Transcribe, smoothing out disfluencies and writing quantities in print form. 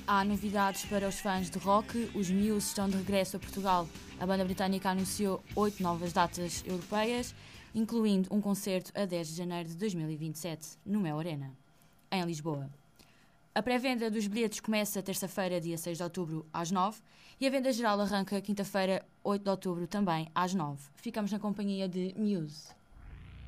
Há novidades para os fãs de rock. Os Muse estão de regresso a Portugal. A banda britânica anunciou 8 novas datas europeias, incluindo um concerto a 10 de janeiro de 2027, no Mel Arena, em Lisboa. A pré-venda dos bilhetes começa terça-feira, dia 6 de outubro, às 9, e a venda geral arranca quinta-feira, 8 de outubro, também às 9. Ficamos na companhia de Muse.